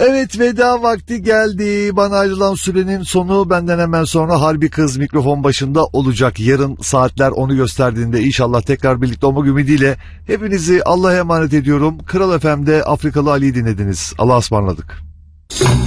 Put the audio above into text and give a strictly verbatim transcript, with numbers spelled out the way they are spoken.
Evet, veda vakti geldi. Bana ayrılan sürenin sonu, benden hemen sonra Harbi Kız mikrofon başında olacak. Yarın saatler onu gösterdiğinde inşallah tekrar birlikte olmak ümidiyle hepinizi Allah'a emanet ediyorum. Kral F M'de Afrikalı Ali'yi dinlediniz. Allah'a ısmarladık.